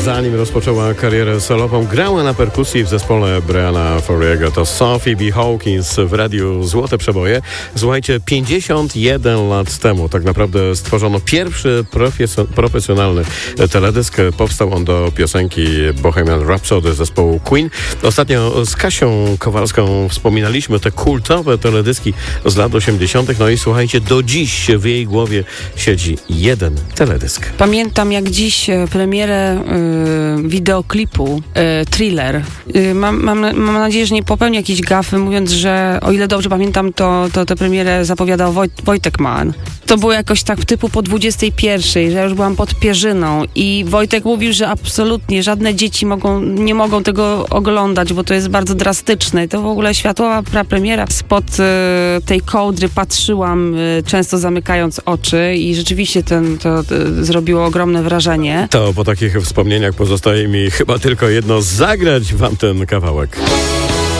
zanim rozpoczęła karierę solową, grała na perkusji w zespole Briana Ferry'ego. To Sophie B. Hawkins w radiu Złote Przeboje. Słuchajcie, 51 lat temu tak naprawdę stworzono pierwszy profesjonalny teledysk. Powstał on do piosenki Bohemian Rhapsody zespołu Queen. Ostatnio z Kasią Kowalską wspominaliśmy te kultowe teledyski z lat 80. No i słuchajcie, do dziś w jej głowie siedzi jeden teledysk. Pamiętam jak dziś premierę wideoklipu Thriller. Mam nadzieję, że nie popełnię jakiejś gafy, mówiąc, że o ile dobrze pamiętam, to tę premierę zapowiadał Wojtek Mann. To było jakoś tak typu po 21, że ja już byłam pod pierzyną i Wojtek mówił, że absolutnie żadne dzieci nie mogą tego oglądać, bo to jest bardzo drastyczne. I to w ogóle światowa premiera. Spod tej kołdry patrzyłam, często zamykając oczy i rzeczywiście to zrobiło ogromne wrażenie. To po takich wspomnieniach pozostaje mi chyba tylko jedno: zagrać wam ten kawałek.